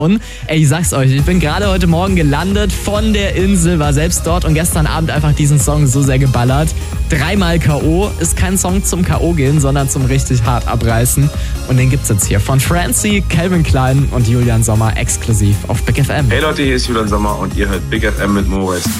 Ey, ich sag's euch, ich bin gerade heute Morgen gelandet von der Insel, war selbst dort und gestern Abend einfach diesen Song so sehr geballert. 3-mal K.O. ist kein Song zum K.O. gehen, sondern zum richtig hart abreißen. Und den gibt's jetzt hier von Francie, Calvin Klein und Julian Sommer exklusiv auf Big FM. Hey Leute, hier ist Julian Sommer und ihr hört Big FM mit Mo West.